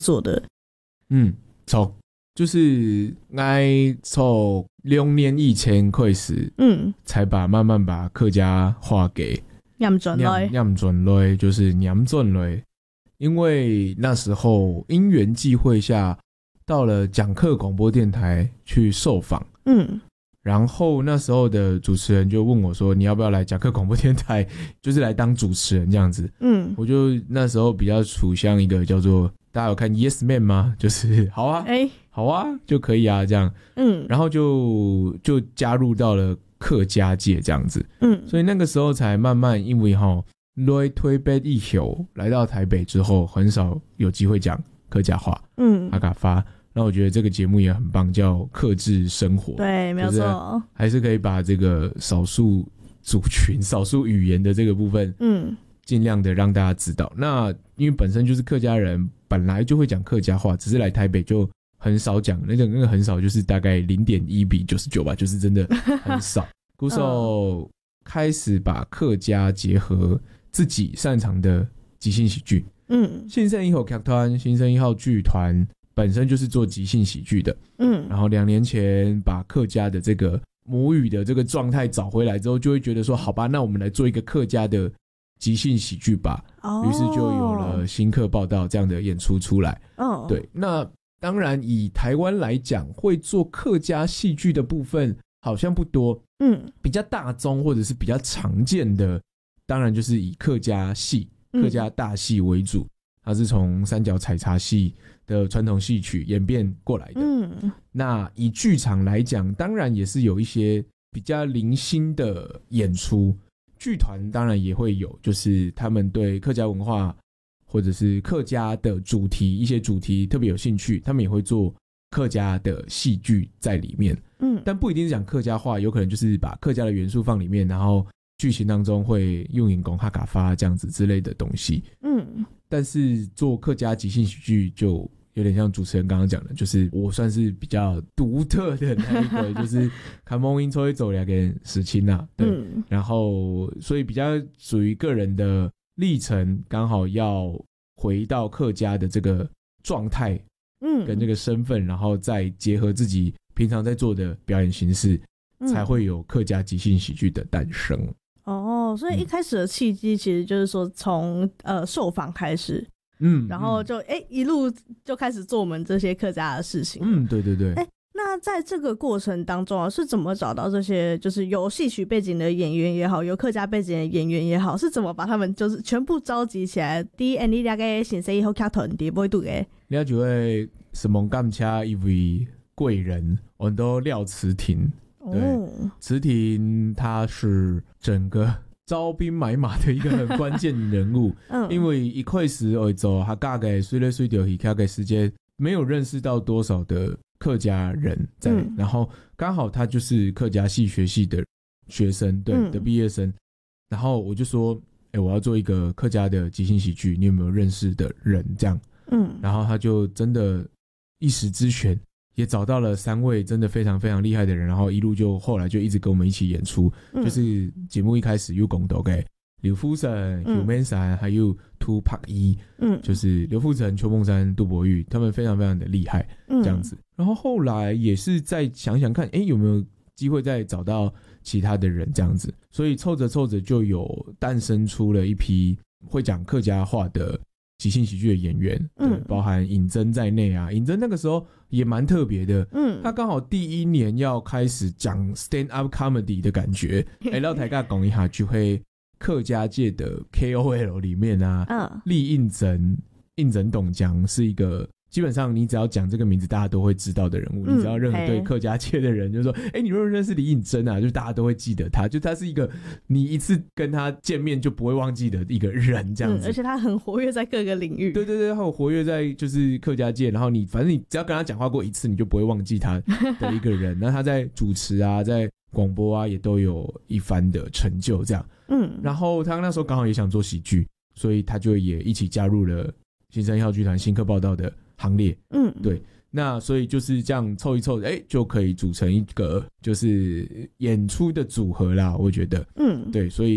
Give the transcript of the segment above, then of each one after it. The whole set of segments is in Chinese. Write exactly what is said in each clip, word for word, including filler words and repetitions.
做的？ 嗯，从就是爱从六年以前开始，嗯，才把慢慢把客家话给念转来， 念转来，就是念转来。因为那时候因缘际会下，到了讲课广播电台去受访，嗯，然后那时候的主持人就问我说：“你要不要来讲课广播电台？就是来当主持人这样子。”嗯，我就那时候比较处向一个叫做大家有看 Yes Man 吗？就是好啊，哎、欸，好啊，就可以啊，这样，嗯，然后就就加入到了客家界这样子，嗯，所以那个时候才慢慢因为哈。来推北以后，来到台北之后，很少有机会讲客家话。嗯，阿嘎发，那我觉得这个节目也很棒，叫《客制生活》。 对，没有错， 还是可以把这个少数族群、少数语言的这个部分，嗯，尽量的让大家知道。那因为本身就是客家人，本来就会讲客家话，只是来台北就很少讲，那个那个很少，就是大概零点一比九十九吧，就是真的很少。鼓手开始把客家结合自己擅长的即兴喜剧，嗯，新生一号剧团、新生一号剧团本身就是做即兴喜剧的，嗯，然后两年前把客家的这个母语的这个状态找回来之后，就会觉得说，好吧，那我们来做一个客家的即兴喜剧吧，哦，于是就有了新客报道这样的演出出来，哦，对，那当然以台湾来讲，会做客家戏剧的部分好像不多，嗯，比较大宗或者是比较常见的。当然就是以客家戏、客家大戏为主，它是从三角采茶戏的传统戏曲演变过来的。嗯，那以剧场来讲，当然也是有一些比较零星的演出，剧团当然也会有，就是他们对客家文化或者是客家的主题一些主题特别有兴趣，他们也会做客家的戏剧在里面。嗯，但不一定是讲客家话，有可能就是把客家的元素放里面，然后剧情当中会用引功哈嘎发这样子之类的东西，嗯，但是做客家即兴喜剧就有点像主持人刚刚讲的，就是我算是比较独特的那一个，就是看梦音抽一走两个时青啊，对，嗯，然后所以比较属于个人的历程，刚好要回到客家的这个状态，嗯，跟这个身份，然后再结合自己平常在做的表演形式，嗯，才会有客家即兴喜剧的诞生。 哦，所以一开始的契机其实就是说从呃受访开始，嗯，然后就哎、嗯、一路就开始做我们这些客家的事情。 嗯，对对对。 哎，那在这个过程当中啊，是怎么找到这些就是有戏曲背景的演员也好，有客家背景的演员也好，是怎么把他们就是全部召集起来？第一，你大概先生以后剧团伫不会度诶？ 你就会什么干车一位贵人，我们都廖慈婷。对，慈婷他是整个招兵买马的一个很关键人物，嗯，因为一开始会做他大概随来随到去大概时间没有认识到多少的客家人在，嗯，然后刚好他就是客家戏学系的学生，对，嗯，的毕业生，然后我就说，哎，欸，我要做一个客家的即兴喜剧，你有没有认识的人这样？嗯，然后他就真的一时之选。也找到了三位真的非常非常厉害的人，然后一路就后来就一直跟我们一起演出，嗯，就是节目一开始有讲到给刘富城、邱梦山还有涂柏一，嗯，就是刘富城、邱梦山、杜伯玉，他们非常非常的厉害，嗯，这样子。然后后来也是再想想看，哎，有没有机会再找到其他的人这样子，所以凑着凑着就有诞生出了一批会讲客家话的即兴喜剧的演员，对，嗯，包含尹真在内啊。尹真那个时候也蛮特别的，嗯，他刚好第一年要开始讲 stand up comedy 的感觉，哎，然后台尬讲一下就会客家界的 K O L 里面啊，嗯，厉应真、应真董江是一个基本上你只要讲这个名字大家都会知道的人物，嗯，你只要任何对客家界的人就说，哎，你认不认识李应真啊？就大家都会记得他，就他是一个你一次跟他见面就不会忘记的一个人这样子， 嗯，而且他很活跃在各个领域， 对对对，他有活跃在就是客家界，然后你反正你只要跟他讲话过一次，你就不会忘记他的一个人。那他在主持啊，在广播啊，也都有一番的成就这样。嗯，然后他那时候刚好也想做喜剧，所以他就也一起加入了新生一号剧团新客报道的行列，嗯，对，那所以就是这样凑一凑，哎，就可以组成一个就是演出的组合啦，我觉得，嗯，对，所以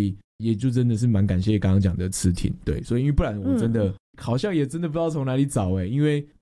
也就真的是蛮感谢刚刚讲的慈婷，对，所以因为不然我真的、嗯、好像也真的不知道从哪里找哎、欸，因为